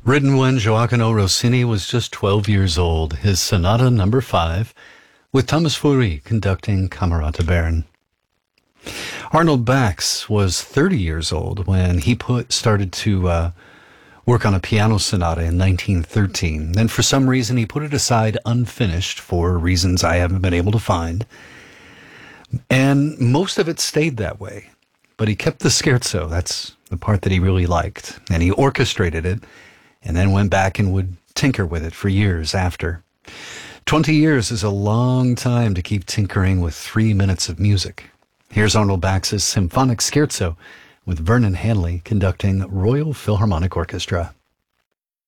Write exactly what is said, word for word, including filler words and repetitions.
Written when Gioacchino Rossini was just twelve years old, his Sonata Number Five, with Thomas Foury conducting Camerata Bern. Arnold Bax was thirty years old when he put started to uh, work on a piano sonata in nineteen thirteen. Then for some reason he put it aside unfinished for reasons I haven't been able to find. And most of it stayed that way. But he kept the scherzo. That's the part that he really liked. And he orchestrated it and then went back and would tinker with it for years after. Twenty years is a long time to keep tinkering with three minutes of music. Here's Arnold Bax's Symphonic Scherzo with Vernon Hanley conducting Royal Philharmonic Orchestra.